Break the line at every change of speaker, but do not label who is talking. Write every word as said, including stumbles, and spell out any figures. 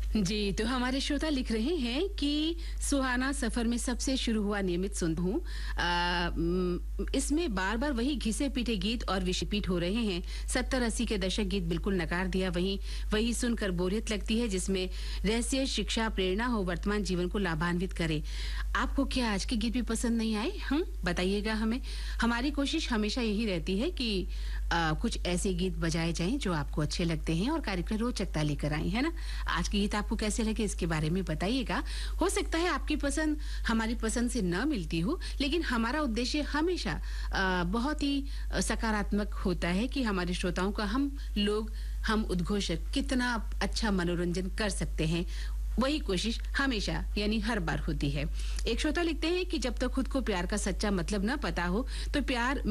जी, तो हमारे श्रोता लिख रहे हैं कि सुहाना सफर में सबसे शुरू हुआ नियमित सुनता हूँ। अ, उम, इसमें बार-बार वही घिसे-पीटे गीत और विषय-पीट हो रहे हैं। सत्तर अस्सी के दशक गीत बिल्कुल नकार दिया, वहीं वही सुनकर बोरियत लगती है जिसमें रहस्य, शिक्षा, प्रेरणा हो, वर्तमान जीवन को लाभान्वित करे। आपको क्या आज के गीत भी पसंद नहीं आए? हम बताइएगा हमें। हमारी कोशिश हमेशा यही रहती है कि अ, कुछ ऐसे गीत बजाए जाएँ जो आपको अच्छे लगते हैं और कार्यक्रम रोचकता लेकर आएँ, है ना? आज के गीत आपको कैसे लगे इसके बारे में बताइएगा। हो सकता है आपकी पसंद हमारी पसंद से न मिलती हो, लेकिन हमारा उद्देश्य हमेशा अ, बहुत ही अ, सकारात्मक होता है कि हमारे श्रोताओं का हम लोग हम उद्घोषक कितना अच्छा मनोरंजन कर सकते हैं। वही कोशिश हमेशा यानी हर बार होती है। एक श्रोता लिखते हैं कि जब तक खुद को प्यार का सच्चा मतलब न पता हो तो प्यार